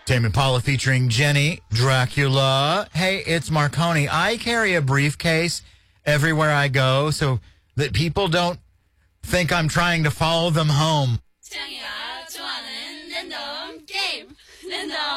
Tame Impala featuring Jenny Dracula. Hey, it's Marconi. I carry a briefcase everywhere I go so that people don't think I'm trying to follow them home. 창이가 좋아하는 랜덤 게임. 랜덤